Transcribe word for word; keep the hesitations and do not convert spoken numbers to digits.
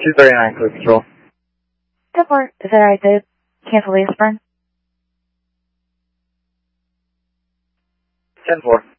two thirty-nine, clear control. ten four, is that alright to cancel the Aspern? ten four.